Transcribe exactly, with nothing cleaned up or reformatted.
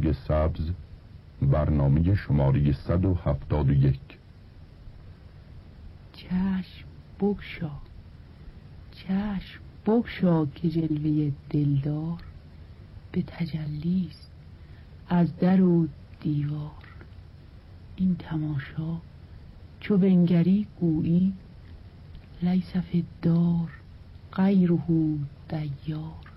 برگ سبز، برنامه شماره صد و هفتاد و یک. چشم بگشا، چشم بگشا که جلوه دلدار به تجلیست از در و دیوار. این تماشا چو بنگری گویی لیس فی الدار غیره دیار.